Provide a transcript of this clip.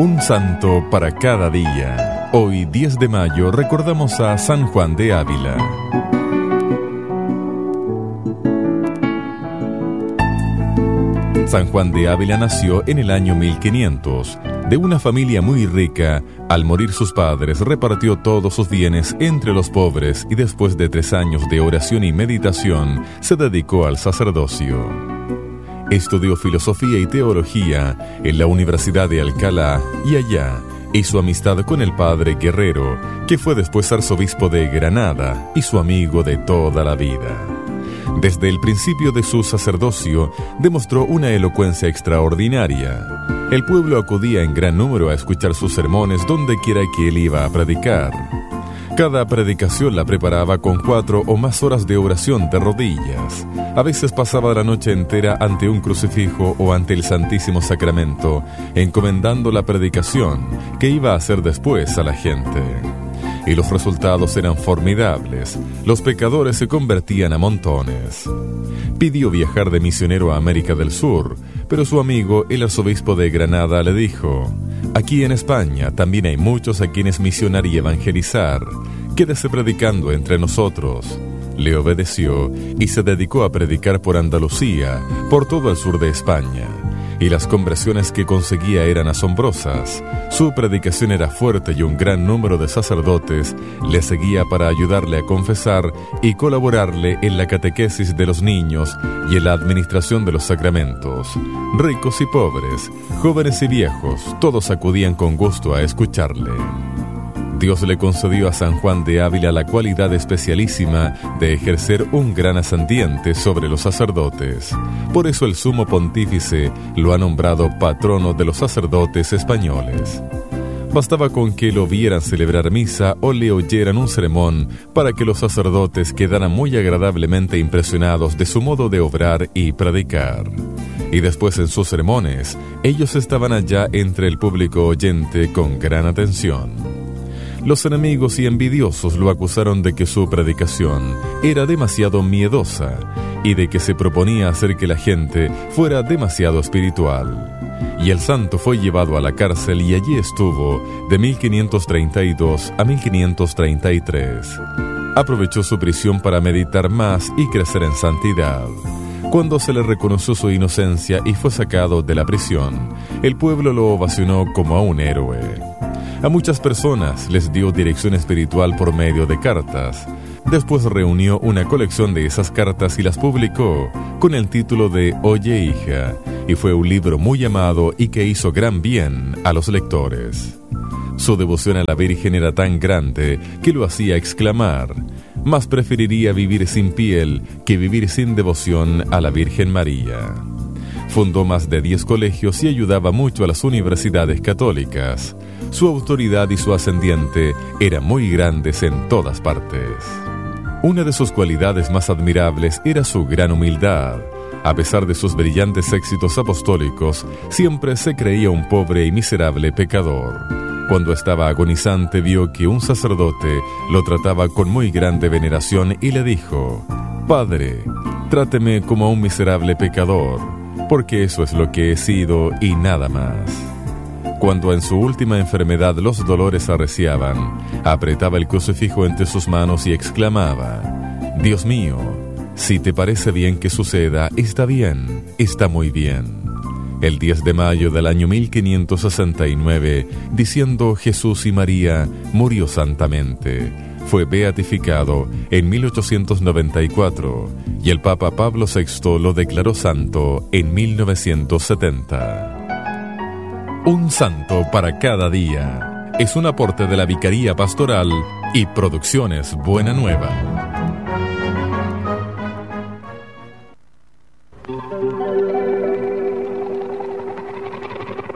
Un santo para cada día. Hoy, 10 de mayo, recordamos a San Juan de Ávila. San Juan de Ávila nació en el año 1500. De una familia muy rica, al morir sus padres repartió todos sus bienes entre los pobres y después de 3 años de oración y meditación, se dedicó al sacerdocio. Estudió filosofía y teología en la Universidad de Alcalá y allá hizo amistad con el padre Guerrero, que fue después arzobispo de Granada y su amigo de toda la vida. Desde el principio de su sacerdocio demostró una elocuencia extraordinaria. El pueblo acudía en gran número a escuchar sus sermones donde quiera que él iba a predicar. Cada predicación la preparaba con 4 o más horas de oración de rodillas. A veces pasaba la noche entera ante un crucifijo o ante el Santísimo Sacramento, encomendando la predicación que iba a hacer después a la gente. Y los resultados eran formidables. Los pecadores se convertían a montones. Pidió viajar de misionero a América del Sur, pero su amigo, el arzobispo de Granada, le dijo: aquí en España también hay muchos a quienes misionar y evangelizar. Quédese predicando entre nosotros. Le obedeció y se dedicó a predicar por Andalucía, por todo el sur de España. Y las conversiones que conseguía eran asombrosas. Su predicación era fuerte y un gran número de sacerdotes le seguía para ayudarle a confesar y colaborarle en la catequesis de los niños y en la administración de los sacramentos. Ricos y pobres, jóvenes y viejos, todos acudían con gusto a escucharle. Dios le concedió a San Juan de Ávila la cualidad especialísima de ejercer un gran ascendiente sobre los sacerdotes. Por eso el sumo pontífice lo ha nombrado patrono de los sacerdotes españoles. Bastaba con que lo vieran celebrar misa o le oyeran un sermón para que los sacerdotes quedaran muy agradablemente impresionados de su modo de obrar y predicar. Y después en sus sermones, ellos estaban allá entre el público oyente con gran atención. Los enemigos y envidiosos lo acusaron de que su predicación era demasiado miedosa y de que se proponía hacer que la gente fuera demasiado espiritual. Y el santo fue llevado a la cárcel y allí estuvo de 1532 a 1533. Aprovechó su prisión para meditar más y crecer en santidad. Cuando se le reconoció su inocencia y fue sacado de la prisión, el pueblo lo ovacionó como a un héroe. A muchas personas les dio dirección espiritual por medio de cartas. Después reunió una colección de esas cartas y las publicó con el título de Oye, hija, y fue un libro muy amado y que hizo gran bien a los lectores. Su devoción a la Virgen era tan grande que lo hacía exclamar: más preferiría vivir sin piel que vivir sin devoción a la Virgen María. Fundó más de 10 colegios y ayudaba mucho a las universidades católicas. Su autoridad y su ascendiente eran muy grandes en todas partes. Una de sus cualidades más admirables era su gran humildad. A pesar de sus brillantes éxitos apostólicos, siempre se creía un pobre y miserable pecador. Cuando estaba agonizante, vio que un sacerdote lo trataba con muy grande veneración y le dijo: Padre, tráteme como a un miserable pecador, porque eso es lo que he sido y nada más. Cuando en su última enfermedad los dolores arreciaban, apretaba el crucifijo entre sus manos y exclamaba: Dios mío, si te parece bien que suceda, está bien, está muy bien. El 10 de mayo del año 1569, diciendo Jesús y María, murió santamente. Fue beatificado en 1894 y el Papa Pablo VI lo declaró santo en 1970. Un santo para cada día es un aporte de la Vicaría Pastoral y Producciones Buena Nueva.